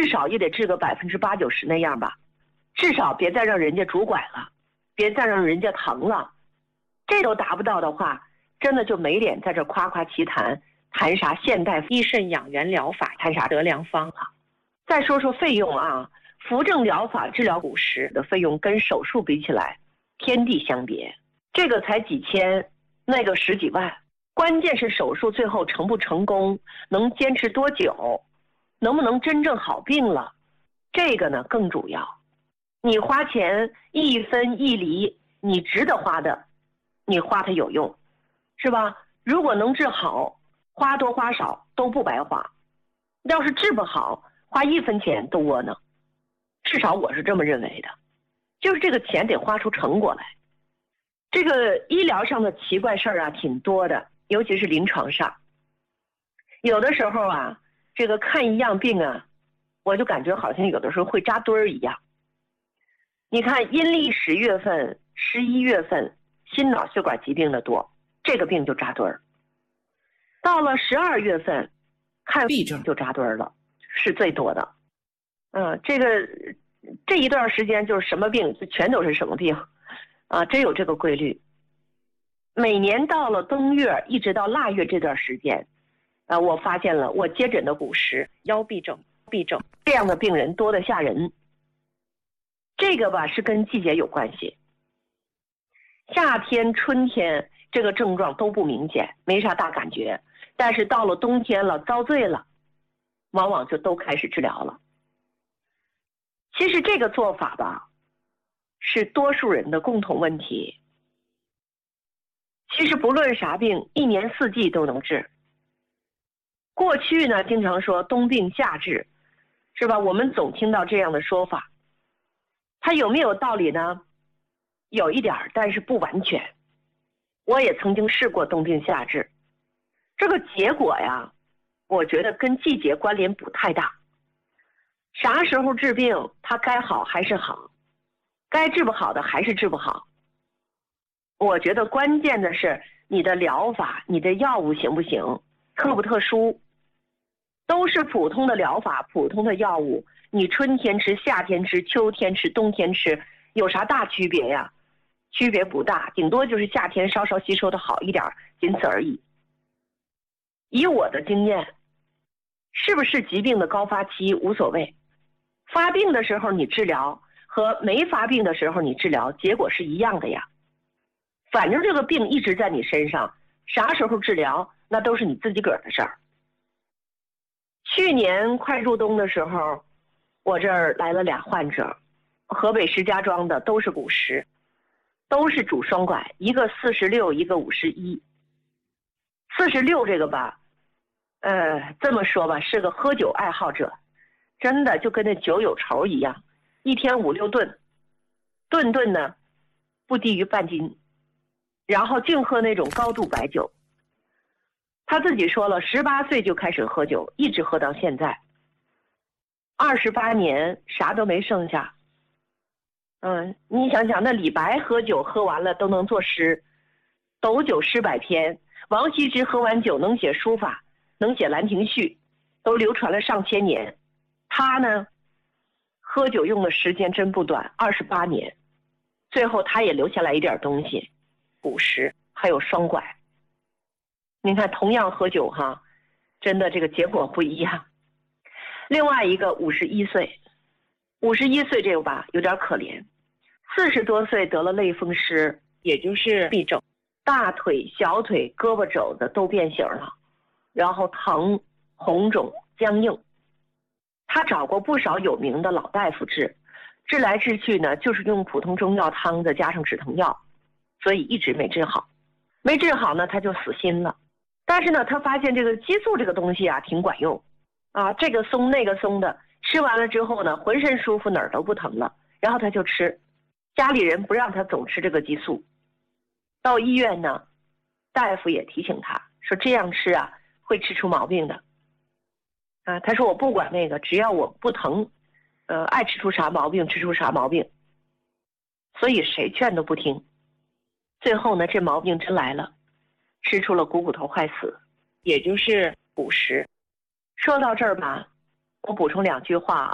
至少也得治个80%-90%那样吧，至少别再让人家拄拐了，别再让人家疼了。这都达不到的话，真的就没脸在这夸夸其谈啥现代益肾养元疗法，谈啥得良方了。再说说费用啊，扶正疗法治疗骨石的费用跟手术比起来天地相别，这个才几千，那个十几万。关键是手术最后成不成功，能坚持多久，能不能真正好病了，这个呢更主要。你花钱一分一厘，你值得花的，你花它有用，是吧？如果能治好，花多花少都不白花。要是治不好，花1分钱都窝囊，至少我是这么认为的。就是这个钱得花出成果来。这个医疗上的奇怪事儿啊挺多的，尤其是临床上。有的时候啊，这个看一样病啊，我就感觉好像有的时候会扎堆儿一样。你看阴历10月份、11月份心脑血管疾病的多，这个病就扎堆儿。到了12月份，看痹症就扎堆儿了，是最多的。这一段时间就是什么病就全都是什么病啊，真有这个规律。每年到了冬月一直到腊月这段时间，我发现了我接诊的骨石、腰痹症这样的病人多得吓人。这个吧是跟季节有关系。夏天、春天这个症状都不明显，没啥大感觉，但是到了冬天了，遭罪了，往往就都开始治疗了。其实这个做法吧，是多数人的共同问题。其实不论啥病，一年四季都能治。过去呢，经常说冬病夏治，是吧？我们总听到这样的说法，它有没有道理呢？有一点，但是不完全。我也曾经试过冬病夏治，这个结果呀，我觉得跟季节关联不太大。啥时候治病，它该好还是好，该治不好的还是治不好。我觉得关键的是你的疗法，你的药物行不行，特不特殊。都是普通的疗法，普通的药物，你春天吃、夏天吃、秋天吃、冬天吃，有啥大区别呀？区别不大，顶多就是夏天稍稍吸收的好一点，仅此而已。以我的经验，是不是疾病的高发期无所谓，发病的时候你治疗和没发病的时候你治疗，结果是一样的呀。反正这个病一直在你身上，啥时候治疗那都是你自己个儿的事儿。去年快入冬的时候，我这儿来了俩患者，河北石家庄的，都是骨石，都是拄双拐，一个46，一个51。46这个吧，这么说吧，是个喝酒爱好者，真的就跟那酒有仇一样，一天5、6顿，顿顿呢不低于半斤，然后净喝那种高度白酒。他自己说了，18岁就开始喝酒，一直喝到现在，28年啥都没剩下。你想想，那李白喝酒喝完了都能作诗，斗酒诗百篇；王羲之喝完酒能写书法，能写兰亭序，都流传了上千年。他呢，喝酒用的时间真不短，28年，最后他也留下来一点东西，骨石还有双拐。您看，同样喝酒哈，真的这个结果不一样。另外一个51岁，51岁这个吧有点可怜，40多岁得了类风湿，也就是痹症，大腿、小腿、胳膊肘子都变形了，然后疼、红肿、僵硬。他找过不少有名的老大夫治来治去呢，就是用普通中药汤再加上止疼药，所以一直没治好。没治好呢，他就死心了。但是呢，他发现这个激素这个东西啊挺管用啊，这个松那个松的，吃完了之后呢，浑身舒服，哪儿都不疼了，然后他就吃。家里人不让他总吃这个激素，到医院呢，大夫也提醒他说这样吃啊会吃出毛病的。他说我不管那个，只要我不疼，爱吃出啥毛病吃出啥毛病。所以谁劝都不听，最后呢这毛病真来了，吃出了股头坏死，也就是骨石。说到这儿吧，我补充2句话啊。